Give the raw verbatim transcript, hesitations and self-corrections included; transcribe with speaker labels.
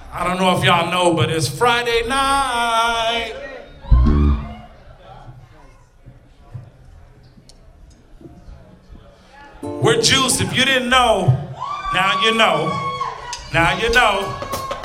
Speaker 1: I don't know if y'all know, but it's Friday night. We're Juice. If you didn't know, now you know. Now you know.